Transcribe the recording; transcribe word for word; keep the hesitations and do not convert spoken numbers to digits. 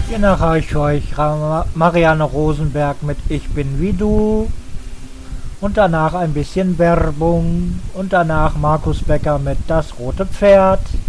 Hiernach habe ich für euch Ra- Marianne Rosenberg mit Ich bin wie du und danach ein bisschen Werbung und danach Markus Becker mit Das rote Pferd.